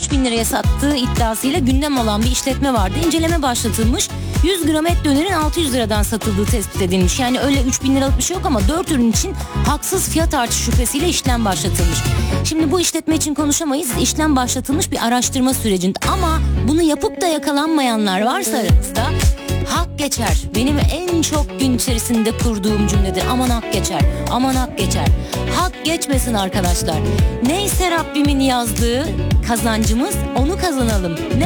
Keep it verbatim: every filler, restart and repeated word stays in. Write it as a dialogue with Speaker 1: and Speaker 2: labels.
Speaker 1: üç bin liraya sattığı iddiasıyla gündem olan bir işletme vardı. İnceleme başlatılmış. yüz gram et dönerin altı yüz liradan satıldığı tespit edilmiş. Yani öyle üç bin liralık bir şey yok ama dört ürün için haksız fiyat artışı şüphesiyle işlem başlatılmış. Şimdi bu işletme için konuşamayız. İşlem başlatılmış bir araştırma sürecinde ama bunu yapıp da yakalanmayanlar varsa aranızda, hak geçer. Benim en çok gün içerisinde kurduğum cümledir. Aman hak geçer. Aman hak geçer. Hak geçmesin arkadaşlar. Neyse Rabbimin yazdığı kazancımız, onu kazanalım. Ne